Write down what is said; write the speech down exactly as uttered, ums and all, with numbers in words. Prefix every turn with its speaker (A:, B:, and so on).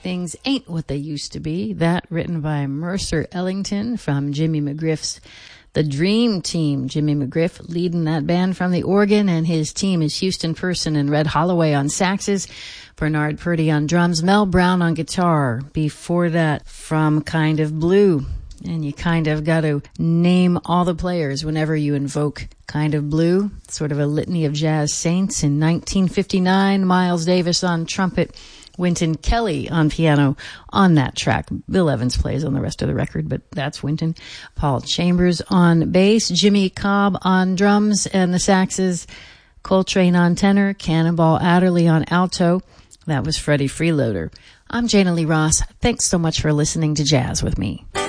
A: Things Ain't What They Used to Be. That written by Mercer Ellington from Jimmy McGriff's The Dream Team. Jimmy McGriff leading that band from the organ, and his team is Houston Person and Red Holloway on saxes, Bernard Purdy on drums, Mel Brown on guitar. Before that, from Kind of Blue. And you kind of got to name all the players whenever you invoke Kind of Blue. Sort of a litany of jazz saints. In nineteen fifty-nine, Miles Davis on trumpet, Wynton Kelly on piano on that track. Bill Evans plays on the rest of the record, but that's Wynton. Paul Chambers on bass, Jimmy Cobb on drums and the saxes, Coltrane on tenor, Cannonball Adderley on alto. That was Freddie Freeloader. I'm Jana Lee Ross. Thanks so much for listening to Jazz with me.